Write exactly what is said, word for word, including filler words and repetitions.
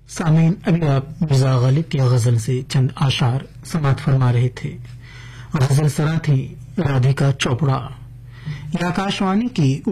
सामीन, अभी आप मिर्जा गालिब की गजल से चंद आशार समात फरमा रहे थे। गजल सरा थी राधिका चोपड़ा। यह आकाशवाणी की